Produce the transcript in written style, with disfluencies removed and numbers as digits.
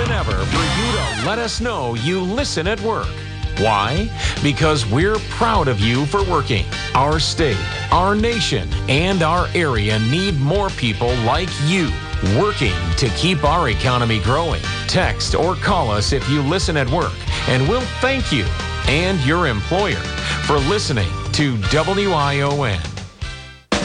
than ever for you to let us know you listen at work. Why? Because we're proud of you for working. Our state, our nation, and our area need more people like you working to keep our economy growing. Text or call us if you listen at work, and we'll thank you and your employer for listening to WION.